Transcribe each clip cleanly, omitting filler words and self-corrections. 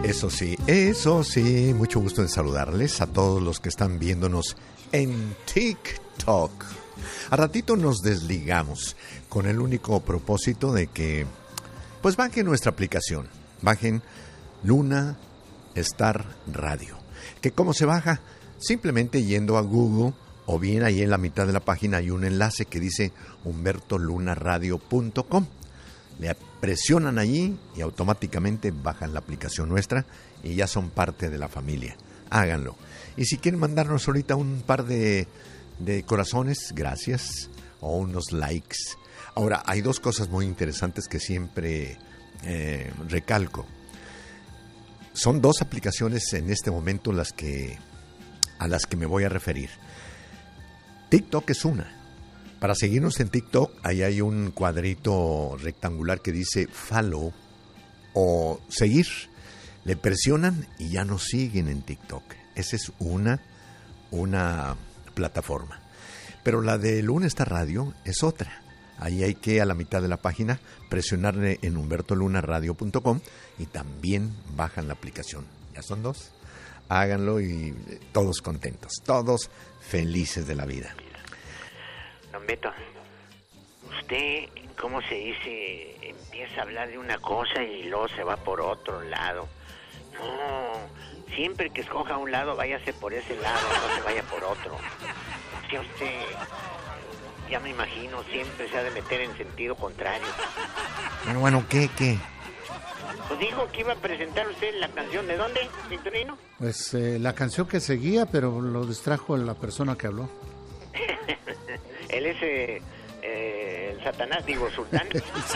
Eso sí, mucho gusto en saludarles a todos los que están viéndonos en TikTok. A ratito nos desligamos con el único propósito de que, pues bajen nuestra aplicación, bajen Luna Star Radio. ¿Que cómo se baja? Simplemente yendo a Google o bien ahí en la mitad de la página hay un enlace que dice humbertolunaradio.com. Le presionan allí y automáticamente bajan la aplicación nuestra y ya son parte de la familia. Háganlo. Y si quieren mandarnos ahorita un par de corazones, gracias, o unos likes. Ahora, hay dos cosas muy interesantes que siempre recalco. Son dos aplicaciones en este momento a las que me voy a referir. TikTok es una. Para seguirnos en TikTok, ahí hay un cuadrito rectangular que dice follow o seguir. Le presionan y ya nos siguen en TikTok. Esa es una plataforma. Pero la de Luna Star Radio es otra. Ahí hay que, a la mitad de la página, presionarle en humbertolunaradio.com y también bajan la aplicación. Ya son dos. Háganlo y todos contentos, todos felices de la vida. Don Beto, usted, ¿cómo se dice? Empieza a hablar de una cosa y luego se va por otro lado. No, siempre que escoja un lado, váyase por ese lado, no se vaya por otro. Si usted, ya me imagino, siempre se ha de meter en sentido contrario. Bueno, ¿qué? Pues dijo que iba a presentar usted la canción. ¿De dónde, Victorino? Pues la canción que seguía, pero lo distrajo la persona que habló. Él es el Satanás, digo, Sultán.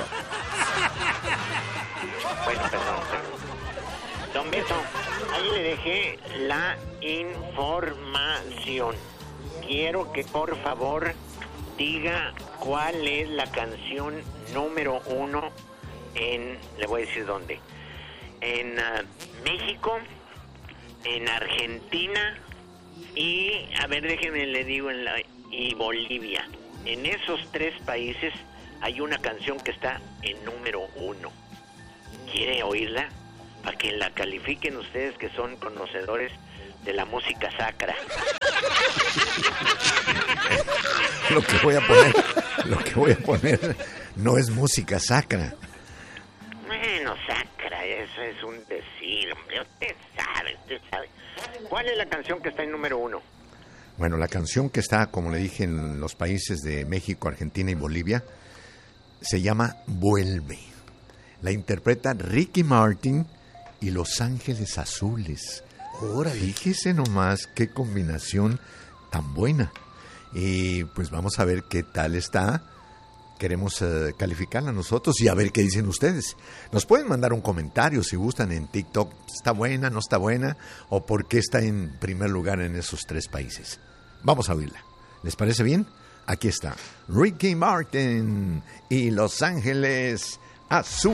Bueno, perdón. Don Beto, ahí le dejé la información. Quiero que por favor diga cuál es la canción número 1 le voy a decir dónde. En México, en Argentina y, a ver, déjenme le digo, y Bolivia. En esos tres países hay una canción que está en número 1. ¿Quiere oírla? Para que la califiquen ustedes que son conocedores de la música sacra. Lo que voy a poner no es música sacra. Bueno, sacra, eso es un decir, hombre. Usted sabe. ¿Cuál es la canción que está en número 1? Bueno, la canción que está, como le dije, en los países de México, Argentina y Bolivia, se llama Vuelve. La interpreta Ricky Martin y Los Ángeles Azules. Ahora, fíjese nomás qué combinación tan buena. Y pues vamos a ver qué tal está. Queremos calificarla nosotros y a ver qué dicen ustedes. Nos pueden mandar un comentario si gustan en TikTok. ¿Está buena, no está buena? ¿O por qué está en primer lugar en esos tres países? Vamos a oírla. ¿Les parece bien? Aquí está Ricky Martin y Los Ángeles Azules.